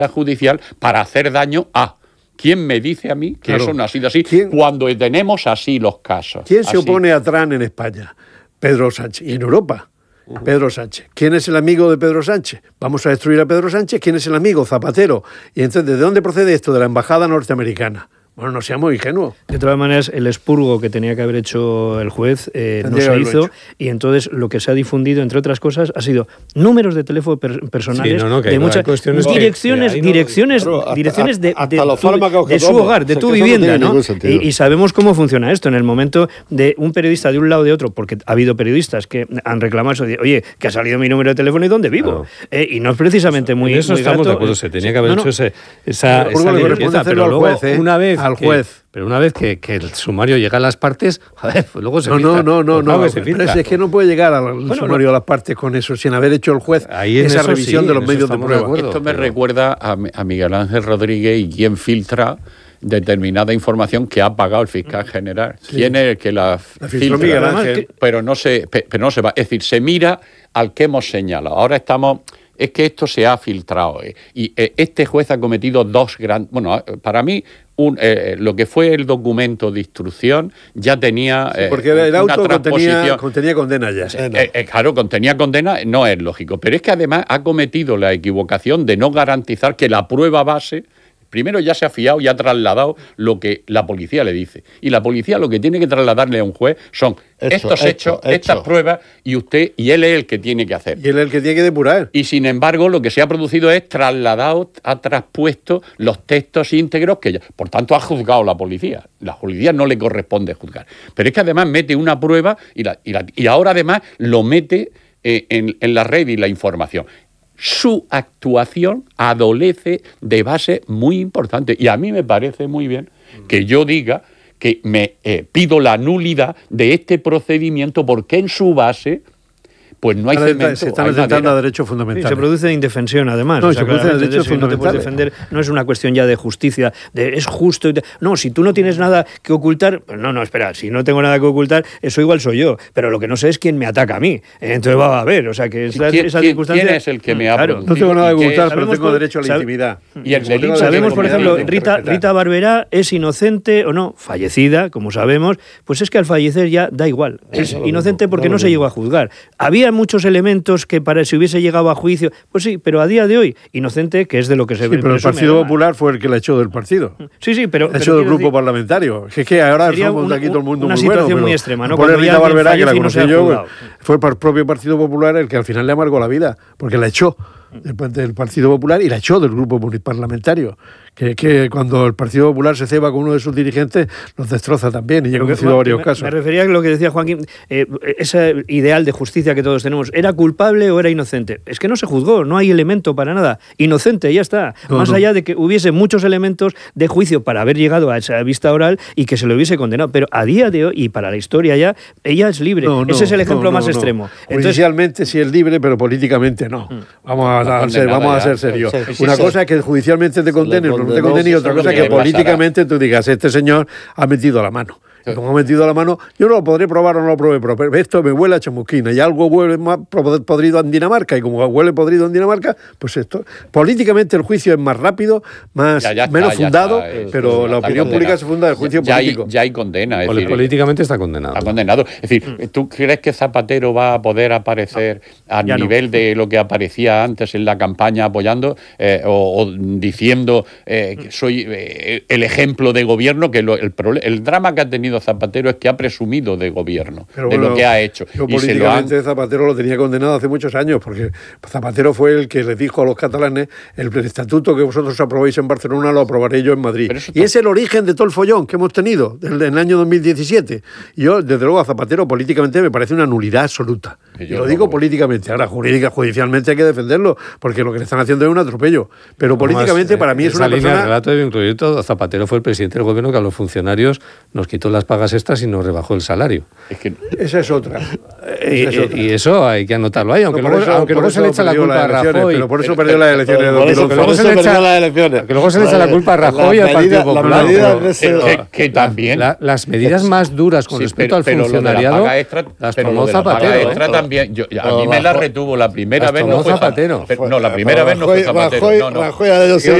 judicial para hacer daño a... ¿Quién me dice a mí que eso no ha sido así cuando tenemos así los casos? ¿Quién se opone a Trump en España? Pedro Sánchez. Y en Europa, Pedro Sánchez. ¿Quién es el amigo de Pedro Sánchez? Vamos a destruir a Pedro Sánchez. ¿Quién es el amigo? Zapatero. Y entonces, ¿de dónde procede esto? De la embajada norteamericana. Bueno, no seamos ingenuos. De todas maneras, el expurgo que tenía que haber hecho el juez no se hizo, y entonces lo que se ha difundido, entre otras cosas, ha sido números de teléfono personales de muchas direcciones de su hogar, de tu vivienda, ¿no? Y sabemos cómo funciona esto. En el momento de un periodista de un lado o de otro, porque ha habido periodistas que han reclamado eso, de, oye, que ha salido mi número de teléfono y dónde vivo. Y no es precisamente muy... En eso estamos de acuerdo, se tenía que haber hecho esa limpieza, pero luego una vez... al juez. Pero una vez que el sumario llega a las partes, joder, pues luego se filtra. No, es que no puede llegar al sumario a las partes con eso, sin haber hecho el juez esa revisión de los medios de prueba. Esto me recuerda a Miguel Ángel Rodríguez y quién filtra determinada información que ha pagado el fiscal general. Sí. ¿Quién es el que la filtra? Miguel Ángel. Pero no se va. Es decir, se mira al que hemos señalado. Ahora estamos... Es que esto se ha filtrado. Y este juez ha cometido dos grandes... Bueno, para mí, lo que fue el documento de instrucción ya tenía... porque el auto contenía condena ya. Claro, contenía condena, no es lógico. Pero es que además ha cometido la equivocación de no garantizar que la prueba base... Primero ya se ha fiado y ha trasladado lo que la policía le dice. Y la policía lo que tiene que trasladarle a un juez son estos hechos, estas pruebas, y él es el que tiene que hacer. Y él es el que tiene que depurar. Y sin embargo, lo que se ha producido es ha traspuesto los textos íntegros que por tanto ha juzgado la policía. La policía no le corresponde juzgar. Pero es que además mete una prueba y ahora además lo mete en la red y la información. Su actuación adolece de base muy importante. Y a mí me parece muy bien que yo diga que me pido la nulidad de este procedimiento porque en su base pues no hay cemento. Se están atentando a derechos fundamentales. Se produce indefensión, además. No, se produce derechos fundamentales. No te puedes defender, no es una cuestión ya de justicia, es justo. No, si tú no tienes nada que ocultar, pues no, espera, si no tengo nada que ocultar, eso igual soy yo. Pero lo que no sé es quién me ataca a mí. Entonces va a haber, o sea, que esa circunstancia... ¿Quién es el que me ha producido? No tengo nada que ocultar, pero tengo derecho a la intimidad. Y el delito sabemos, por ejemplo, Rita Barberá es inocente o no, fallecida, como sabemos, pues es que al fallecer ya da igual. Es inocente porque no se llegó a juzgar. Había muchos elementos que para si hubiese llegado a juicio, pues sí, pero a día de hoy, inocente, que es de lo que se ve. Sí, pero el Partido Popular fue el que la echó del partido. Sí, pero... La echó del grupo parlamentario. Es que ahora somos aquí todo el mundo una muy situación bueno, muy extrema, ¿no? Por Rita Barberá, que la conocí yo, fue el propio Partido Popular el que al final le amargó la vida, porque la echó del Partido Popular y la echó del grupo parlamentario. Que cuando el Partido Popular se ceba con uno de sus dirigentes, los destroza también, y he conocido varios casos. Me refería a lo que decía Joaquín, ese ideal de justicia que todos tenemos, ¿era culpable o era inocente? Es que no se juzgó, no hay elemento para nada. Inocente, ya está. Más allá de que hubiese muchos elementos de juicio para haber llegado a esa vista oral y que se lo hubiese condenado. Pero a día de hoy, y para la historia ya, ella es libre. Ese es el ejemplo más extremo. Entonces, judicialmente sí es libre, pero políticamente no. Vamos a ser serios. Una cosa es que judicialmente te condenen, no te condenen, y otra cosa es que políticamente tú digas, este señor ha metido la mano. Y como ha metido la mano, yo no lo podré probar o no lo probé, pero esto me huele a chamusquina y algo huele más podrido en Dinamarca, y como huele podrido en Dinamarca, pues esto. Políticamente el juicio es más rápido, menos fundado, pero la opinión pública se funda en el juicio político. Ya hay condena. Políticamente está condenado. Está condenado. Es decir, ¿tú crees que Zapatero va a poder aparecer a nivel de lo que aparecía antes en la campaña apoyando o diciendo que soy el ejemplo de gobierno? Que el drama que ha tenido Zapatero es que ha presumido de gobierno, de lo que ha hecho. Yo políticamente Zapatero lo tenía condenado hace muchos años, porque Zapatero fue el que les dijo a los catalanes: el estatuto que vosotros aprobéis en Barcelona lo aprobaré yo en Madrid. Y es el origen de todo el follón que hemos tenido en el año 2017. Y yo, desde luego, a Zapatero políticamente me parece una nulidad absoluta. Y lo digo políticamente. Ahora, judicialmente hay que defenderlo, porque lo que le están haciendo es un atropello. Pero políticamente para mí es una persona... El relato de un proyecto, Zapatero fue el presidente del gobierno que a los funcionarios nos quitó las las pagas extras y no rebajó el salario. Esa es otra. Y eso hay que anotarlo ahí, aunque luego se le echa la culpa a Rajoy. Pero por eso perdió las elecciones de 2011. Que luego se le echa la culpa a Rajoy y al Partido Popular. Que también. Las medidas más duras con respecto al funcionariado las tomó Zapatero. También, a mí me la retuvo la primera vez. No fue Zapatero. No, la primera vez no fue Zapatero. Rajoy